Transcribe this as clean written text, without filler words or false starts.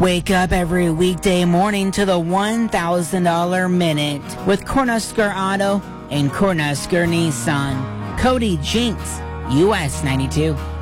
Wake up every weekday morning to the $1,000 Minute with Cornhusker Auto and Cornhusker Nissan. Cody Jinks, US 92.